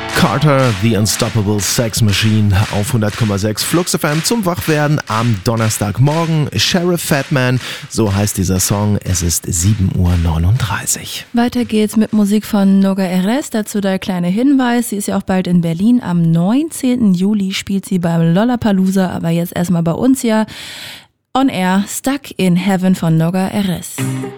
Carter, The Unstoppable Sex Machine auf 100,6 Flux FM zum Wachwerden am Donnerstagmorgen. Sheriff Fatman, so heißt dieser Song. Es ist 7:39 Uhr. Weiter geht's mit Musik von Noga Erez. Dazu der kleine Hinweis. Sie ist ja auch bald in Berlin. Am 19. Juli spielt sie beim Lollapalooza, aber jetzt erstmal bei uns ja on air. Stuck in Heaven von Noga Erez.